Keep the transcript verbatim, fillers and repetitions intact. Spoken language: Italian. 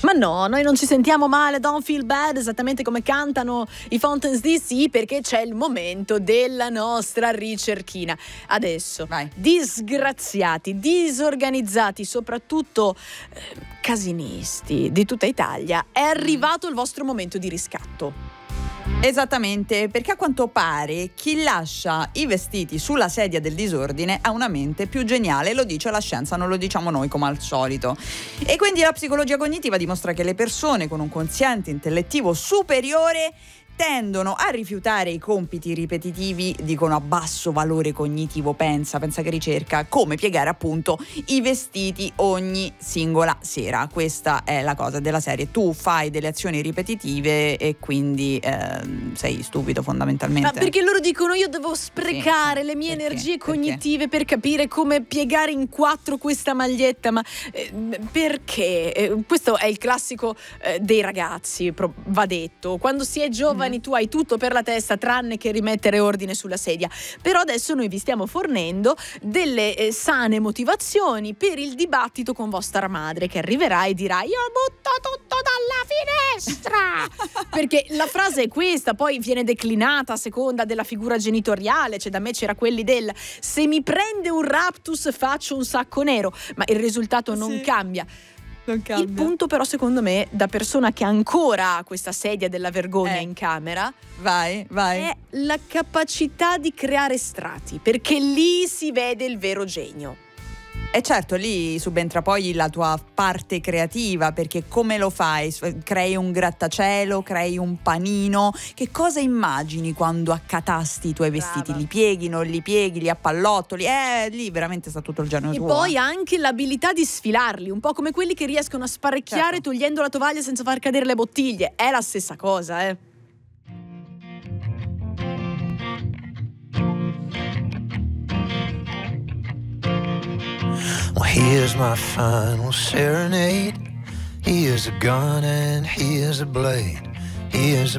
Ma no, noi non ci sentiamo male, don't feel bad, esattamente come cantano i Fountains D C, perché c'è il momento della nostra ricerchina. Adesso, Vai. Disgraziati, disorganizzati, soprattutto eh, casinisti di tutta Italia, è arrivato il vostro momento di riscatto. Esattamente, perché a quanto pare chi lascia i vestiti sulla sedia del disordine ha una mente più geniale, lo dice la scienza, non lo diciamo noi come al solito. E quindi la psicologia cognitiva dimostra che le persone con un quoziente intellettivo superiore tendono a rifiutare i compiti ripetitivi, dicono a basso valore cognitivo, pensa, pensa che ricerca, come piegare appunto i vestiti ogni singola sera. Questa è la cosa della serie, tu fai delle azioni ripetitive e quindi eh, sei stupido fondamentalmente. Ma perché loro dicono io devo sprecare sì, le mie perché? energie Perché? cognitive per capire come piegare in quattro questa maglietta, ma eh, perché? Eh, questo è il classico eh, dei ragazzi, pro- va detto, quando si è giovani mm. tu hai tutto per la testa tranne che rimettere ordine sulla sedia, però adesso noi vi stiamo fornendo delle eh, sane motivazioni per il dibattito con vostra madre, che arriverà e dirà io butto tutto dalla finestra perché la frase è questa, poi viene declinata a seconda della figura genitoriale, cioè da me c'era quelli del se mi prende un raptus faccio un sacco nero, ma il risultato non sì. cambia. Non cambia. Il punto però secondo me, da persona che ancora ha questa sedia della vergogna eh. in camera, vai, vai. è la capacità di creare strati, perché lì si vede il vero genio. E certo, lì subentra poi la tua parte creativa, perché come lo fai? Crei un grattacielo, crei un panino, che cosa immagini quando accatasti i tuoi vestiti? Brava. Li pieghi, non li pieghi, li appallottoli, eh, lì veramente sta tutto il genio E tuo. poi anche l'abilità di sfilarli, un po' come quelli che riescono a sparecchiare certo. togliendo la tovaglia senza far cadere le bottiglie, è la stessa cosa, eh. Well, here's my final serenade. Here's a gun and here's a blade. Here's a